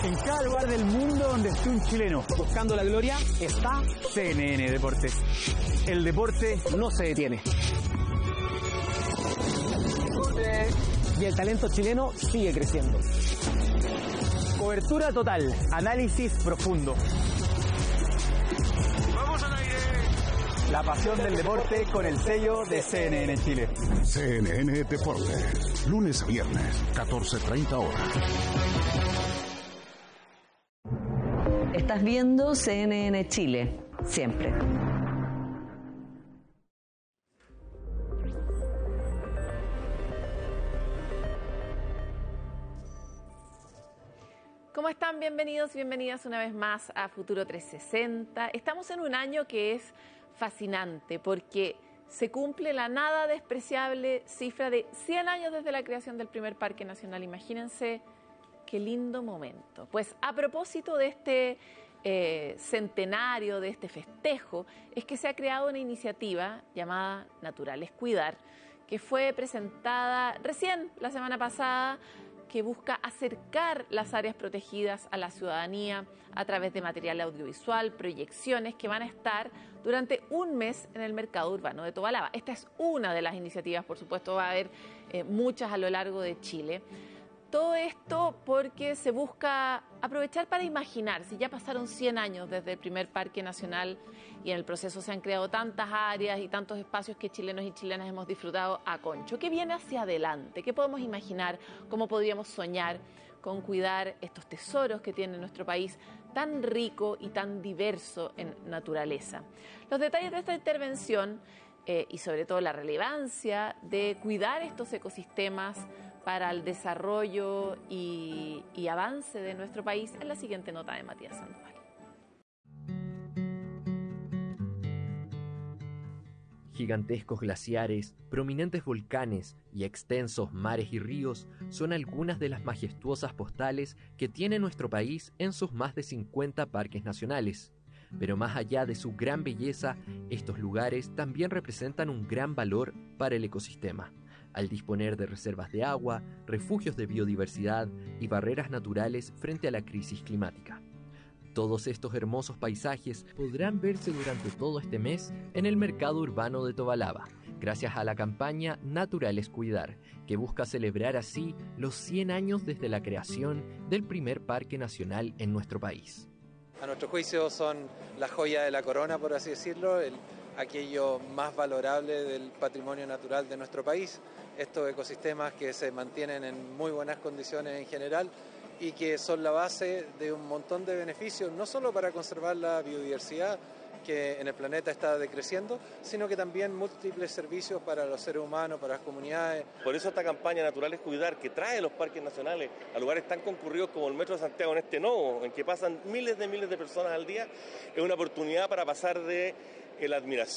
En cada lugar del mundo donde esté un chileno buscando la gloria está CNN Deportes. El deporte no se detiene. y el talento chileno sigue creciendo. Cobertura total, análisis profundo. ¡Vamos al aire! La pasión del deporte con el sello de CNN Chile. CNN Deportes, lunes a viernes, 14:30 horas. Estás viendo CNN Chile, siempre. ¿Cómo están? Bienvenidos y bienvenidas una vez más a Futuro 360. Estamos en un año que es fascinante porque se cumple la nada despreciable cifra de 100 años desde la creación del primer Parque Nacional. Imagínense qué lindo momento. Pues a propósito de este centenario, de este festejo, es que se ha creado una iniciativa llamada Naturales Cuidar, que fue presentada recién la semana pasada, que busca acercar las áreas protegidas a la ciudadanía a través de material audiovisual, proyecciones que van a estar durante un mes en el mercado urbano de Tobalaba. Esta es una de las iniciativas, por supuesto, va a haber muchas a lo largo de Chile. Todo esto porque se busca aprovechar para imaginar, si ya pasaron 100 años desde el primer Parque Nacional y en el proceso se han creado tantas áreas y tantos espacios que chilenos y chilenas hemos disfrutado a concho. ¿Qué viene hacia adelante? ¿Qué podemos imaginar? ¿Cómo podríamos soñar con cuidar estos tesoros que tiene nuestro país tan rico y tan diverso en naturaleza? Los detalles de esta intervención y sobre todo la relevancia de cuidar estos ecosistemas para el desarrollo y avance de nuestro país en la siguiente nota de Matías Sandoval. Gigantescos glaciares, prominentes volcanes y extensos mares y ríos son algunas de las majestuosas postales que tiene nuestro país en sus más de 50 parques nacionales. Pero más allá de su gran belleza, estos lugares también representan un gran valor para el ecosistema, al disponer de reservas de agua, refugios de biodiversidad y barreras naturales frente a la crisis climática. Todos estos hermosos paisajes podrán verse durante todo este mes en el mercado urbano de Tobalaba, gracias a la campaña Naturales Cuidar, que busca celebrar así los 100 años desde la creación del primer parque nacional en nuestro país. A nuestro juicio son la joya de la corona, por así decirlo, aquello más valorable del patrimonio natural de nuestro país. Estos ecosistemas que se mantienen en muy buenas condiciones en general y que son la base de un montón de beneficios, no solo para conservar la biodiversidad que en el planeta está decreciendo, sino que también múltiples servicios para los seres humanos, para las comunidades. Por eso esta campaña Naturales Cuidar, que trae los parques nacionales a lugares tan concurridos como el Metro de Santiago, en este nodo, en que pasan miles de personas al día, es una oportunidad para pasar de la admiración